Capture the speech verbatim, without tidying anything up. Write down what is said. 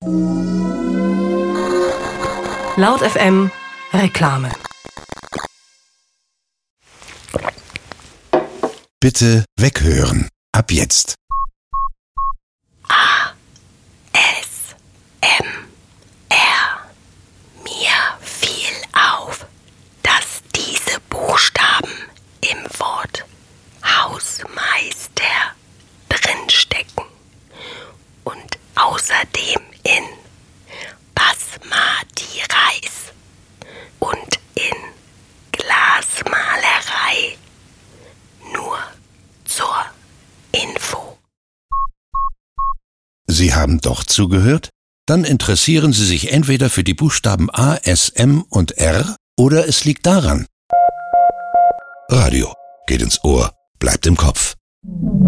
Laut F M Reklame. Bitte weghören. Ab jetzt. A. S. M. R. Mir fiel auf, dass diese Buchstaben im Wort Hausmeister drinstecken und außerdem in Basmati Reis und in Glasmalerei. Nur zur Info. Sie haben doch zugehört? Dann interessieren Sie sich entweder für die Buchstaben A, S, M und R oder es liegt daran. Radio geht ins Ohr, bleibt im Kopf.